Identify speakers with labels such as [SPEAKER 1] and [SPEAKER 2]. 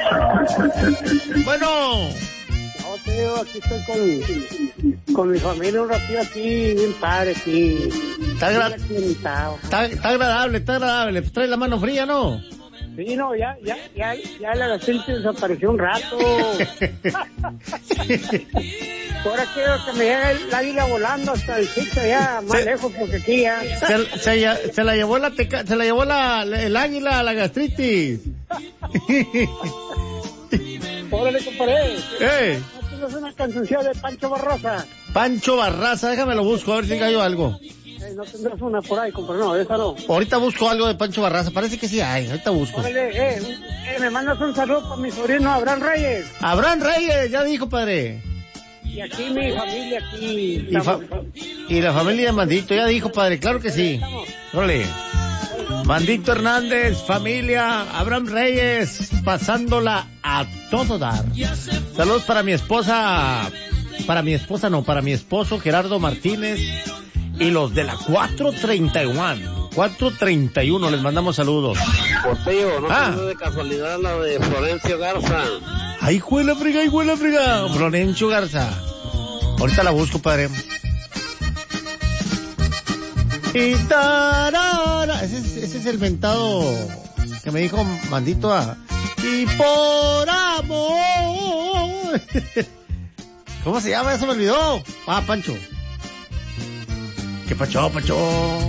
[SPEAKER 1] Bueno.
[SPEAKER 2] No, tío, aquí estoy con mi familia un ratito aquí, bien padre, aquí.
[SPEAKER 1] Está agradable. Pues trae la mano fría, ¿no?
[SPEAKER 2] Sí, no, ya la gastrite desapareció un rato. Ahora quiero que me llegue el águila volando hasta el sitio allá, más lejos, porque aquí ya...
[SPEAKER 1] Se la llevó el águila a la gastritis.
[SPEAKER 2] Órale, compadre.
[SPEAKER 1] ¿No
[SPEAKER 2] es una cancioncilla de Pancho Barraza?
[SPEAKER 1] Pancho Barraza, déjame lo busco, a ver si cayó algo.
[SPEAKER 2] No tendrás una por ahí, compadre, no, esa no.
[SPEAKER 1] Ahorita busco algo de Pancho Barraza, parece que sí hay, ahorita busco.
[SPEAKER 2] Órale, me mandas un saludo para mi sobrino Abraham Reyes.
[SPEAKER 1] Abraham Reyes, ya dijo, padre.
[SPEAKER 2] Y aquí mi familia, aquí.
[SPEAKER 1] Y la familia de Mandito, ya dijo, padre, claro que sí. Órale. Mandito Hernández, familia, Abraham Reyes, pasándola a todo dar. Saludos para mi esposa, para mi esposo Gerardo Martínez y los de la 431, les mandamos saludos.
[SPEAKER 3] Portillo, ¿no tengo de casualidad la de Florencio Garza?
[SPEAKER 1] ¡Ay, juela friga! Florencio Garza. Ahorita la busco, padre. Y tarara. Ese es el mentado que me dijo Mandito y por amor. ¿Cómo se llama? Eso me olvidó. Pancho. ¿Qué Pancho?